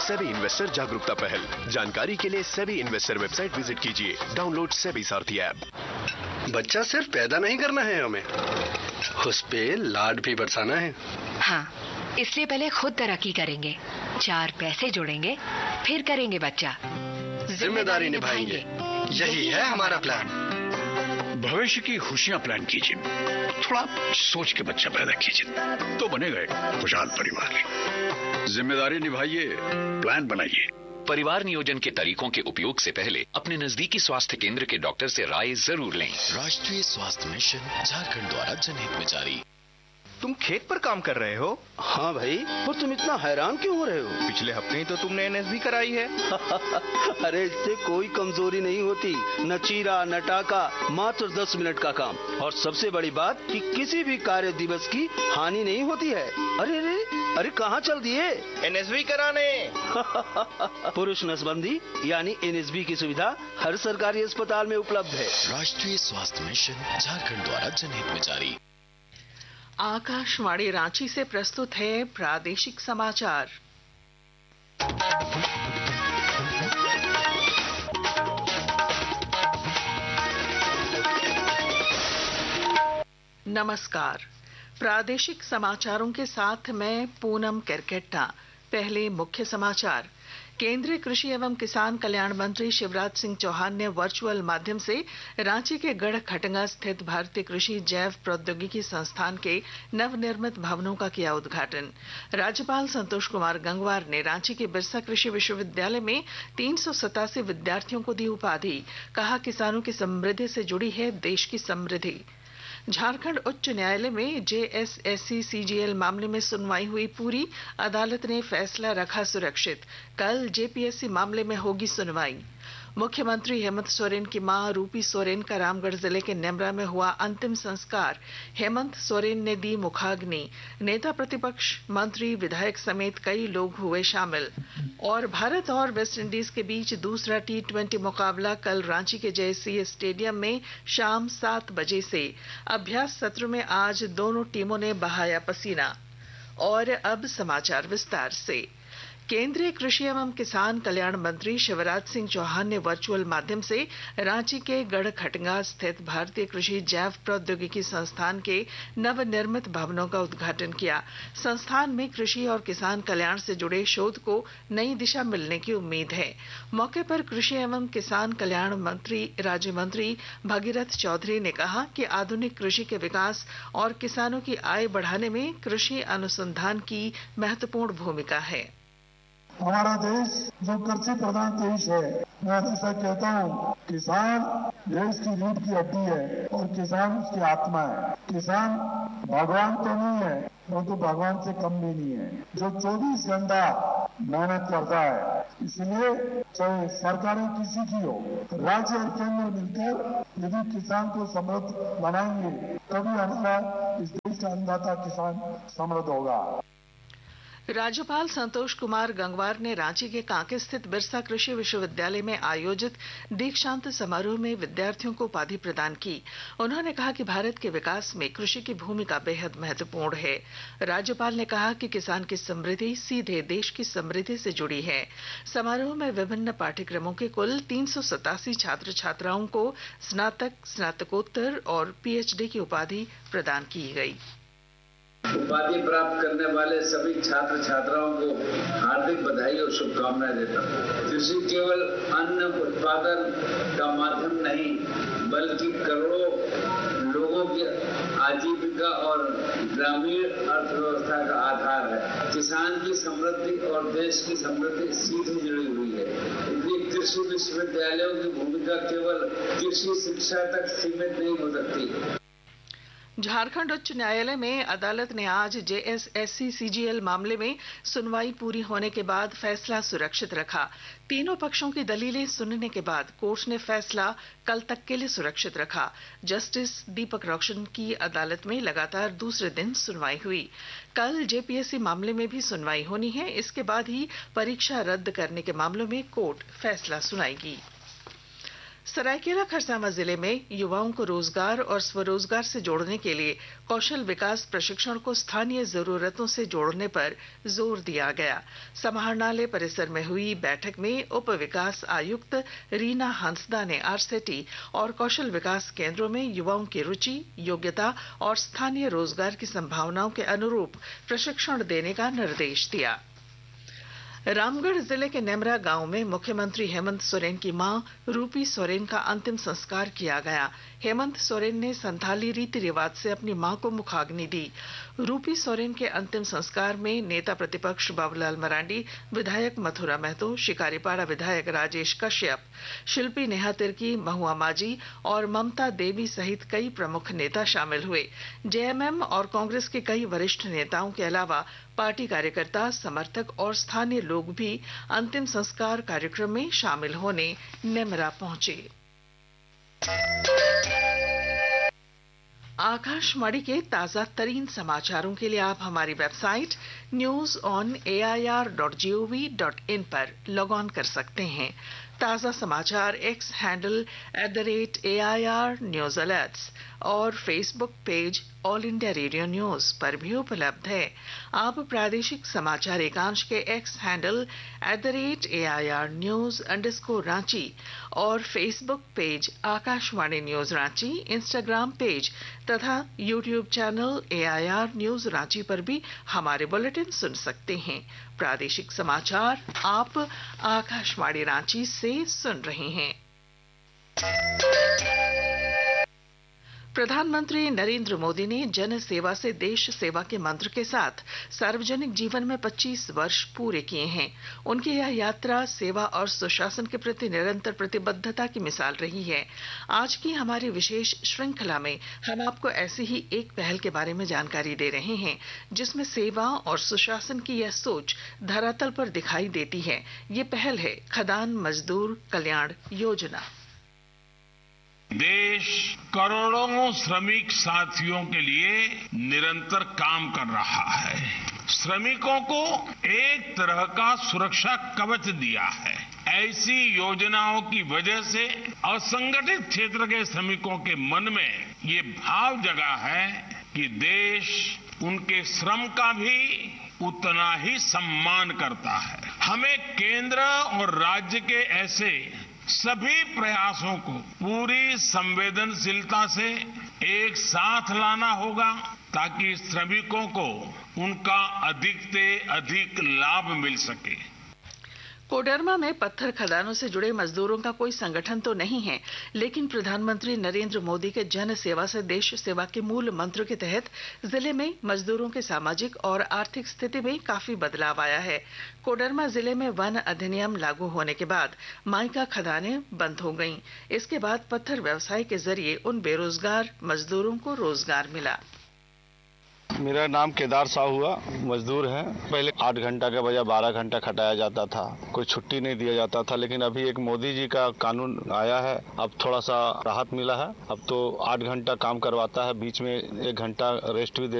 SEBI investor जागरूकता पहल। जानकारी के लिए सेबी इन्वेस्टर वेबसाइट विजिट कीजिए। डाउनलोड सेबी सारथी ऐप। बच्चा सिर्फ पैदा नहीं करना है हमें, उस पे लाड भी बरसाना है। हाँ, इसलिए पहले खुद तरक्की करेंगे, 4 पैसे जोड़ेंगे, फिर करेंगे बच्चा। जिम्मेदारी निभाएंगे, यही है हमारा प्लान। भविष्य की खुशियां प्लान कीजिए, थोड़ा सोच के बच्चा पैदा कीजिए, तो बनेगा एक खुशहाल परिवार। जिम्मेदारी निभाइए, प्लान बनाइए। परिवार नियोजन के तरीकों के उपयोग से पहले अपने नजदीकी स्वास्थ्य केंद्र के डॉक्टर से राय जरूर लें। राष्ट्रीय स्वास्थ्य मिशन, झारखंड द्वारा जनहित में जारी। तुम खेत पर काम कर रहे हो? हाँ भाई, और तुम इतना हैरान क्यों हो रहे हो? पिछले हफ्ते ही तो तुमने एनएसबी कराई है। अरे इससे कोई कमजोरी नहीं होती, न चीरा न टाका, मात्र 10 मिनट का काम। और सबसे बड़ी बात कि किसी भी कार्य दिवस की हानि नहीं होती है। अरे अरे अरे कहाँ चल दिए? एनएसबी कराने। पुरुष नसबंदी यानी एनएसबी की सुविधा हर सरकारी अस्पताल में उपलब्ध है। राष्ट्रीय स्वास्थ्य मिशन, झारखंड द्वारा जनहित में जारी। आकाशवाणी रांची से प्रस्तुत है प्रादेशिक समाचार। नमस्कार, प्रादेशिक समाचारों के साथ मैं पूनम केरकेट्टा। पहले मुख्य समाचार। केंद्रीय कृषि एवं किसान कल्याण मंत्री शिवराज सिंह चौहान ने वर्चुअल माध्यम से रांची के गढ़ खटंगा स्थित भारतीय कृषि जैव प्रौद्योगिकी संस्थान के नवनिर्मित भवनों का किया उद्घाटन। राज्यपाल संतोष कुमार गंगवार ने रांची के बिरसा कृषि विश्वविद्यालय में 387 विद्यार्थियों को दी उपाधि। कहा, किसानों की समृद्धि से जुड़ी है देश की समृद्धि। झारखंड उच्च न्यायालय में जेएसएससी सीजीएल मामले में सुनवाई हुई पूरी, अदालत ने फैसला रखा सुरक्षित। कल जेपीएससी मामले में होगी सुनवाई। मुख्यमंत्री हेमंत सोरेन की मां रूपी सोरेन का रामगढ़ जिले के नेमरा में हुआ अंतिम संस्कार। हेमंत सोरेन ने दी मुखाग्नि। नेता प्रतिपक्ष, मंत्री, विधायक समेत कई लोग हुए शामिल। और भारत और वेस्टइंडीज के बीच दूसरा T20 मुकाबला कल रांची के जयसिंह स्टेडियम में शाम 7 बजे से। अभ्यास सत्र में आज दोनों टीमों ने बहाया पसीना। और अब समाचार विस्तार से। केंद्रीय कृषि एवं किसान कल्याण मंत्री शिवराज सिंह चौहान ने वर्चुअल माध्यम से रांची के गढ़ खटंगा स्थित भारतीय कृषि जैव प्रौद्योगिकी संस्थान के नवनिर्मित भवनों का उद्घाटन किया। संस्थान में कृषि और किसान कल्याण से जुड़े शोध को नई दिशा मिलने की उम्मीद है। मौके पर कृषि एवं किसान कल्याण मंत्री राज्य मंत्री भगीरथ चौधरी ने कहा कि आधुनिक कृषि के विकास और किसानों की आय बढ़ाने में कृषि अनुसंधान की महत्वपूर्ण भूमिका है। हमारा देश जो कृषि प्रधान देश है, मैं हमेशा कहता हूँ, किसान देश की रीढ़ की हड्डी है और किसान उसकी आत्मा है। किसान भगवान तो नहीं है, परंतु भगवान से कम भी नहीं है, जो 24 घंटा मेहनत करता है। इसलिए चाहे सरकारें किसी की हो, राज्य और केंद्र मिलकर यदि किसान को समृद्ध बनाएंगे, तभी हमारा इस देश का अन्नदाता किसान समृद्ध होगा। राज्यपाल संतोष कुमार गंगवार ने रांची के कांके स्थित बिरसा कृषि विश्वविद्यालय में आयोजित दीक्षांत समारोह में विद्यार्थियों को उपाधि प्रदान की। उन्होंने कहा कि भारत के विकास में कृषि की भूमिका बेहद महत्वपूर्ण है। राज्यपाल ने कहा कि किसान की समृद्धि सीधे देश की समृद्धि से जुड़ी है। समारोह में विभिन्न पाठ्यक्रमों के कुल 387 छात्र छात्राओं को स्नातक, स्नातकोत्तर और पीएचडी की उपाधि प्रदान की गई। उपाधि प्राप्त करने वाले सभी छात्र छात्राओं को हार्दिक बधाई और शुभकामनाएं देता हूँ। कृषि केवल अन्न उत्पादन का माध्यम नहीं, बल्कि करोड़ों लोगों की आजीविका और ग्रामीण अर्थव्यवस्था का आधार है। किसान की समृद्धि और देश की समृद्धि सीधे जुड़ी हुई है। इसलिए कृषि विश्वविद्यालयों की भूमिका केवल कृषि शिक्षा तक सीमित नहीं हो सकती। झारखंड उच्च न्यायालय में अदालत ने आज जेएसएससी सीजीएल मामले में सुनवाई पूरी होने के बाद फैसला सुरक्षित रखा। तीनों पक्षों की दलीलें सुनने के बाद कोर्ट ने फैसला कल तक के लिए सुरक्षित रखा। जस्टिस दीपक रोशन की अदालत में लगातार दूसरे दिन सुनवाई हुई। कल जेपीएससी मामले में भी सुनवाई होनी है। इसके बाद ही परीक्षा रद्द करने के मामलों में कोर्ट फैसला सुनाएगी। सरायकेला खरसावां जिले में युवाओं को रोजगार और स्वरोजगार से जोड़ने के लिए कौशल विकास प्रशिक्षण को स्थानीय जरूरतों से जोड़ने पर जोर दिया गया। समाहरणालय परिसर में हुई बैठक में उप विकास आयुक्त रीना हंसदा ने आरसेटी और कौशल विकास केंद्रों में युवाओं की रुचि, योग्यता और स्थानीय रोजगार की संभावनाओं के अनुरूप प्रशिक्षण देने का निर्देश दिया। रामगढ़ जिले के नेमरा गांव में मुख्यमंत्री हेमंत सोरेन की मां रूपी सोरेन का अंतिम संस्कार किया गया। हेमंत सोरेन ने संथाली रीति रिवाज से अपनी मां को मुखाग्नि दी। रूपी सोरेन के अंतिम संस्कार में नेता प्रतिपक्ष बाबूलाल मरांडी, विधायक मथुरा महतो, शिकारीपाड़ा विधायक राजेश कश्यप, शिल्पी नेहा तिर्की, महुआ माजी और ममता देवी सहित कई प्रमुख नेता शामिल हुए। जेएमएम और कांग्रेस के कई वरिष्ठ नेताओं के अलावा पार्टी कार्यकर्ता, समर्थक और स्थानीय लोग भी अंतिम संस्कार कार्यक्रम में शामिल होने नेमरा पहुंचे। आकाशवाणी के ताजा तरीन समाचारों के लिए आप हमारी वेबसाइट news.on.air.gov.in पर लॉग ऑन कर सकते हैं। ताजा समाचार x handle @AIR news alerts और Facebook page all India radio news पर भी उपलब्ध है। आप प्रादेशिक समाचार एकांश के एक्स हैंडल @AIR news_रांची और Facebook page Akashvani news Ranchi, Instagram page तथा YouTube channel AIR news Ranchi पर भी हमारे बुलेटिन सुन सकते हैं। प्रादेशिक समाचार आप आकाशवाणी रांची से सुन रहे हैं। प्रधानमंत्री नरेंद्र मोदी ने जन सेवा से देश सेवा के मंत्र के साथ सार्वजनिक जीवन में 25 वर्ष पूरे किए हैं। उनकी यह यात्रा सेवा और सुशासन के प्रति निरंतर प्रतिबद्धता की मिसाल रही है। आज की हमारी विशेष श्रृंखला में हम आपको ऐसी ही एक पहल के बारे में जानकारी दे रहे हैं जिसमें सेवा और सुशासन की यह सोच धरातल पर दिखाई देती है। ये पहल है खदान मजदूर कल्याण योजना। देश करोड़ों श्रमिक साथियों के लिए निरंतर काम कर रहा है। श्रमिकों को एक तरह का सुरक्षा कवच दिया है। ऐसी योजनाओं की वजह से असंगठित क्षेत्र के श्रमिकों के मन में ये भाव जगा है कि देश उनके श्रम का भी उतना ही सम्मान करता है। हमें केंद्र और राज्य के ऐसे सभी प्रयासों को पूरी संवेदनशीलता से एक साथ लाना होगा ताकि श्रमिकों को उनका अधिक से अधिक लाभ मिल सके। कोडरमा में पत्थर खदानों से जुड़े मजदूरों का कोई संगठन तो नहीं है, लेकिन प्रधानमंत्री नरेंद्र मोदी के जन सेवा से देश सेवा के मूल मंत्र के तहत जिले में मजदूरों के सामाजिक और आर्थिक स्थिति में काफी बदलाव आया है। कोडरमा जिले में वन अधिनियम लागू होने के बाद माइका खदानें बंद हो गईं। इसके बाद पत्थर व्यवसाय के जरिए उन बेरोजगार मजदूरों को रोजगार मिला। मेरा नाम केदार साहू हुआ, मजदूर है। पहले 8 घंटा के बजाय 12 घंटा खटाया जाता था, कोई छुट्टी नहीं दिया जाता था, लेकिन अभी एक मोदी जी का कानून आया है, अब थोड़ा सा राहत मिला है। अब तो 8 घंटा काम करवाता है, बीच में 1 घंटा रेस्ट भी